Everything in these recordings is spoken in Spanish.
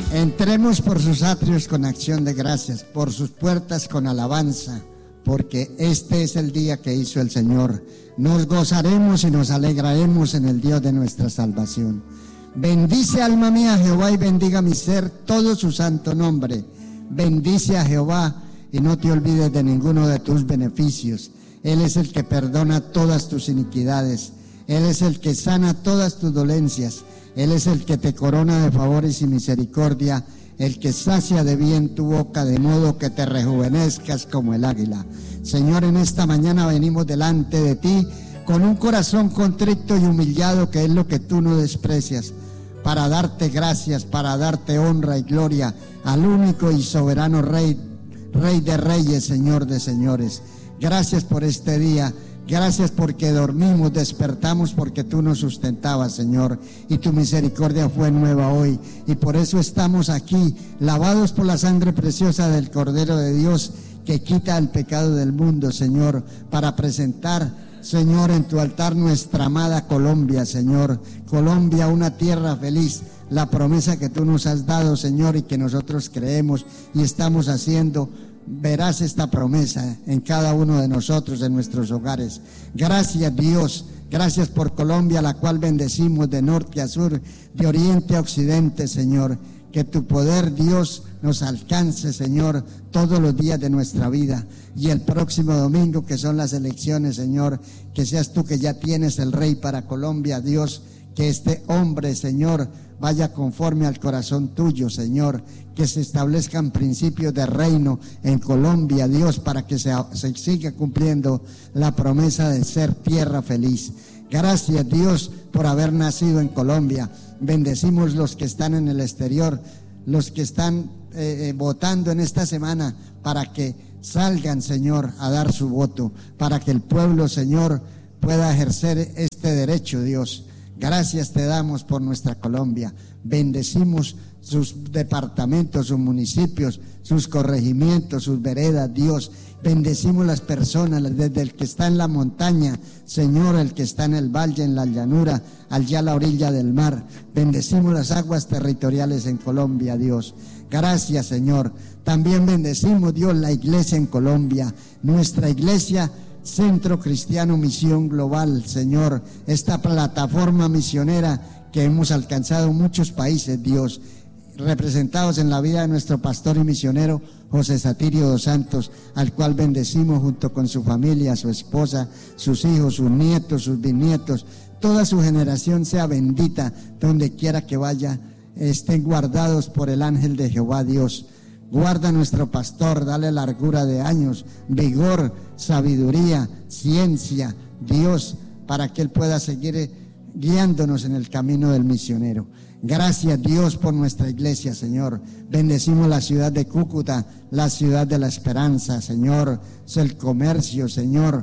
Entremos por sus atrios con acción de gracias, por sus puertas con alabanza, porque este es el día que hizo el Señor. Nos gozaremos y nos alegraremos en el Dios de nuestra salvación. Bendice, alma mía, a Jehová, y bendiga mi ser todo su santo nombre. Bendice a Jehová y no te olvides de ninguno de tus beneficios. Él es el que perdona todas tus iniquidades. Él es el que sana todas tus dolencias. Él es el que te corona de favores y misericordia, el que sacia de bien tu boca, de modo que te rejuvenezcas como el águila. Señor, en esta mañana venimos delante de ti con un corazón contrito y humillado, que es lo que tú no desprecias, para darte gracias, para darte honra y gloria al único y soberano Rey, Rey de reyes, Señor de señores. Gracias por este día. Gracias porque dormimos, despertamos porque tú nos sustentabas, Señor, y tu misericordia fue nueva hoy. Y por eso estamos aquí, lavados por la sangre preciosa del Cordero de Dios, que quita el pecado del mundo, Señor, para presentar, Señor, en tu altar nuestra amada Colombia, Señor. Colombia, una tierra feliz, la promesa que tú nos has dado, Señor, y que nosotros creemos y estamos haciendo. Verás esta promesa en cada uno de nosotros, en nuestros hogares. Gracias, Dios. Gracias por Colombia, la cual bendecimos de norte a sur, de oriente a occidente, Señor. Que tu poder, Dios, nos alcance, Señor, todos los días de nuestra vida. Y el próximo domingo, que son las elecciones, Señor, que seas tú que ya tienes el Rey para Colombia, Dios. Que este hombre, Señor, vaya conforme al corazón tuyo, Señor. Que se establezcan principios de reino en Colombia, Dios, para que se siga cumpliendo la promesa de ser tierra feliz. Gracias, Dios, por haber nacido en Colombia. Bendecimos los que están en el exterior, los que están votando en esta semana, para que salgan, Señor, a dar su voto, para que el pueblo, Señor, pueda ejercer este derecho, Dios. Gracias te damos por nuestra Colombia. Bendecimos sus departamentos, sus municipios, sus corregimientos, sus veredas, Dios. Bendecimos las personas, desde el que está en la montaña, Señor, el que está en el valle, en la llanura, allá a la orilla del mar. Bendecimos las aguas territoriales en Colombia, Dios. Gracias, Señor. También bendecimos, Dios, la iglesia en Colombia, nuestra iglesia Centro Cristiano Misión Global, Señor, esta plataforma misionera que hemos alcanzado muchos países, Dios, representados en la vida de nuestro pastor y misionero José Satirio dos Santos, al cual bendecimos junto con su familia, su esposa, sus hijos, sus nietos, sus bisnietos. Toda su generación sea bendita, donde quiera que vaya, estén guardados por el ángel de Jehová, Dios. Guarda a nuestro pastor, dale largura de años, vigor, sabiduría, ciencia, Dios, para que él pueda seguir guiándonos en el camino del misionero. Gracias, Dios, por nuestra iglesia, Señor. Bendecimos la ciudad de Cúcuta, la ciudad de la esperanza, Señor, el comercio, Señor,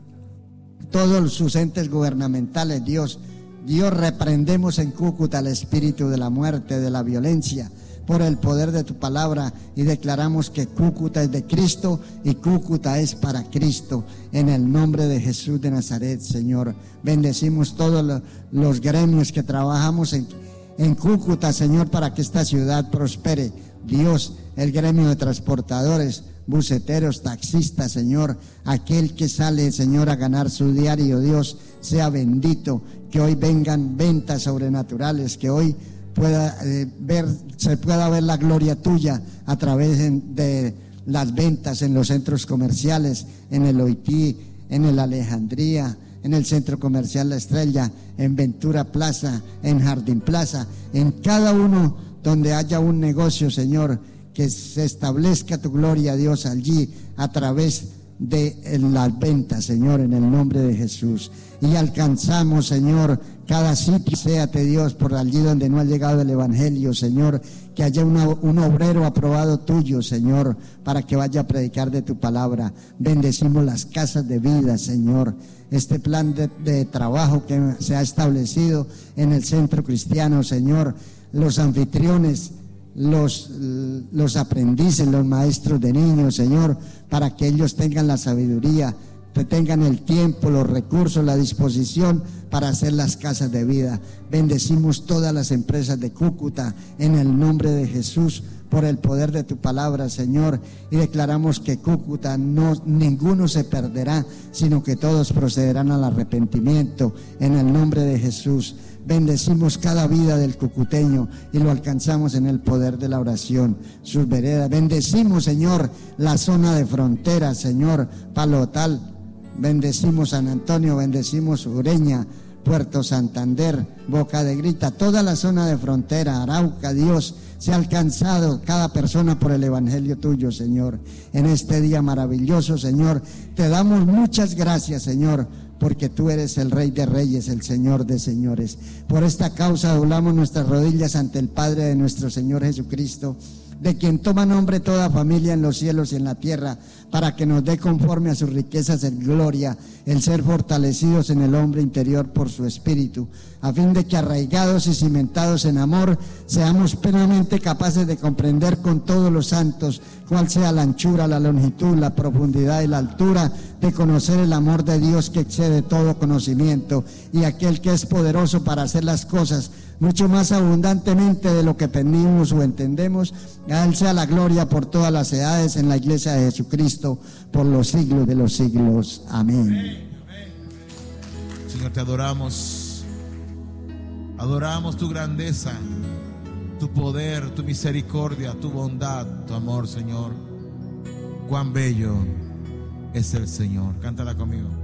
todos sus entes gubernamentales, Dios. Dios, reprendemos en Cúcuta el espíritu de la muerte, de la violencia, por el poder de tu palabra, y declaramos que Cúcuta es de Cristo y Cúcuta es para Cristo, en el nombre de Jesús de Nazaret, Señor. Bendecimos todos los gremios que trabajamos en Cúcuta, Señor, para que esta ciudad prospere. Dios, el gremio de transportadores, buceteros, taxistas, Señor, aquel que sale, Señor, a ganar su diario, Dios, sea bendito. Que hoy vengan ventas sobrenaturales, que hoy se pueda ver la gloria tuya a través de las ventas en los centros comerciales, en el Oití, en el Alejandría, en el centro comercial La Estrella, en Ventura Plaza, en Jardín Plaza, en cada uno donde haya un negocio, Señor, que se establezca tu gloria, Dios, allí a través de las ventas, Señor, en el nombre de Jesús. Y alcanzamos, Señor, cada sitio, séate, Dios, por allí donde no ha llegado el evangelio, Señor, que haya un obrero aprobado tuyo, Señor, para que vaya a predicar de tu palabra. Bendecimos las casas de vida, Señor, este plan de trabajo que se ha establecido en el centro cristiano, Señor, los anfitriones, los aprendices, los maestros de niños, Señor, para que ellos tengan la sabiduría tengan el tiempo, los recursos, la disposición para hacer las casas de vida. Bendecimos todas las empresas de Cúcuta en el nombre de Jesús, por el poder de tu palabra, Señor, y declaramos que Cúcuta ninguno se perderá, sino que todos procederán al arrepentimiento en el nombre de Jesús. Bendecimos cada vida del cucuteño y lo alcanzamos en el poder de la oración, sus veredas. Bendecimos, Señor, la zona de frontera, Señor, Palotal. Bendecimos San Antonio, bendecimos Ureña, Puerto Santander, Boca de Grita, toda la zona de frontera, Arauca. Dios, se ha alcanzado cada persona por el evangelio tuyo, Señor. En este día maravilloso, Señor, te damos muchas gracias, Señor, porque tú eres el Rey de Reyes, el Señor de Señores. Por esta causa doblamos nuestras rodillas ante el Padre de nuestro Señor Jesucristo, de quien toma nombre toda familia en los cielos y en la tierra, para que nos dé conforme a sus riquezas en gloria el ser fortalecidos en el hombre interior por su Espíritu, a fin de que, arraigados y cimentados en amor, seamos plenamente capaces de comprender con todos los santos cuál sea la anchura, la longitud, la profundidad y la altura, de conocer el amor de Dios que excede todo conocimiento, y aquel que es poderoso para hacer las cosas mucho más abundantemente de lo que pedimos o entendemos. A Él sea la gloria por todas las edades en la iglesia de Jesucristo, por los siglos de los siglos. Amén. Señor, te adoramos. Adoramos tu grandeza, tu poder, tu misericordia, tu bondad, tu amor, Señor. Cuán bello es el Señor. Cántala conmigo.